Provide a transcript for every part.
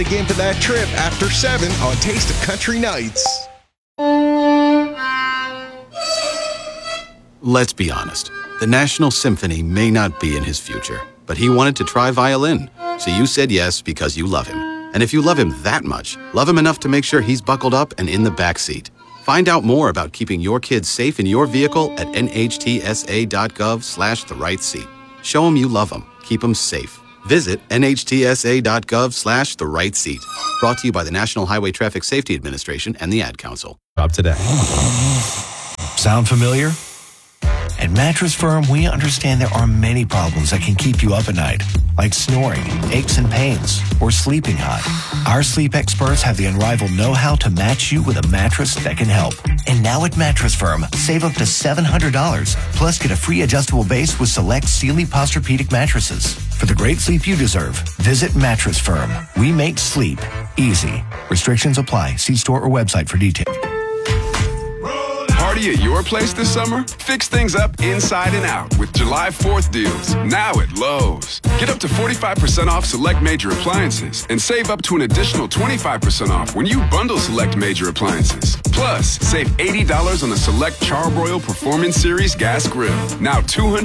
Again for that trip after 7 on Taste of Country Nights. Let's be honest. The National Symphony may not be in his future, but he wanted to try violin. So you said yes because you love him. And if you love him that much, love him enough to make sure he's buckled up and in the back seat. Find out more about keeping your kids safe in your vehicle at nhtsa.gov/the-right-seat. Show him you love him. Keep him safe. Visit nhtsa.gov/the-right-seat. Brought to you by the National Highway Traffic Safety Administration and the Ad Council. Up today. Sound familiar? At Mattress Firm, we understand there are many problems that can keep you up at night, like snoring, aches and pains, or sleeping hot. Our sleep experts have the unrivaled know-how to match you with a mattress that can help. And now at Mattress Firm, save up to $700, plus get a free adjustable base with select Sealy Posturepedic mattresses. For the great sleep you deserve, visit Mattress Firm. We make sleep easy. Restrictions apply. See store or website for details. Party at your place this summer? Fix things up inside and out with July 4th deals, now at Lowe's. Get up to 45% off select major appliances and save up to an additional 25% off when you bundle select major appliances. Plus, save $80 on the select Charbroil Performance Series gas grill, now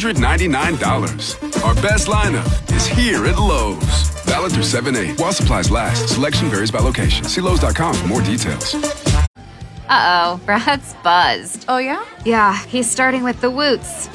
$299. Our best lineup is here at Lowe's. Valid through 7/8 while supplies last. Selection varies by location. See Lowe's.com for more details. Uh-oh, Brad's buzzed. Oh, yeah? Yeah, he's starting with the woots.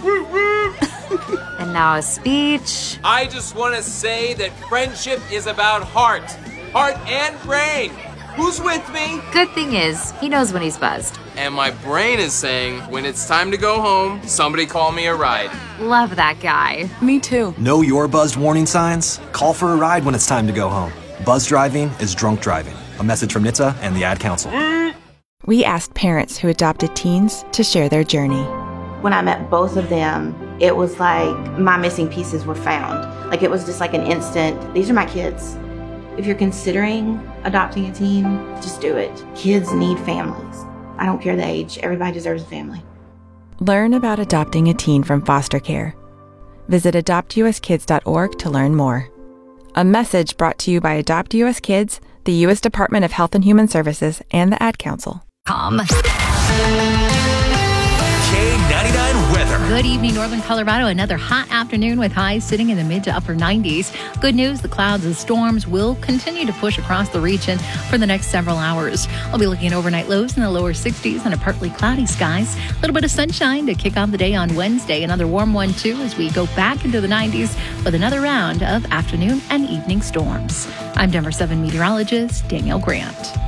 And now a speech. I just want to say that friendship is about heart and brain. Who's with me? Good thing is, he knows when he's buzzed. And my brain is saying, when it's time to go home, somebody call me a ride. Love that guy. Me too. Know your buzzed warning signs? Call for a ride when it's time to go home. Buzz driving is drunk driving. A message from NHTSA and the Ad Council. We asked parents who adopted teens to share their journey. When I met both of them, it was like my missing pieces were found. Like it was just like an instant, these are my kids. If you're considering adopting a teen, just do it. Kids need families. I don't care the age, everybody deserves a family. Learn about adopting a teen from foster care. Visit adoptuskids.org to learn more. A message brought to you by Adopt US Kids, the U.S. Department of Health and Human Services, and the Ad Council. K99 weather. Good evening, Northern Colorado. Another hot afternoon with highs sitting in the mid to upper 90s. Good news, the clouds and storms will continue to push across the region for the next several hours. We'll be looking at overnight lows in the lower 60s and a partly cloudy skies. A little bit of sunshine to kick off the day on Wednesday. Another warm one, too, as we go back into the 90s with another round of afternoon and evening storms. I'm Denver 7 meteorologist Danielle Grant.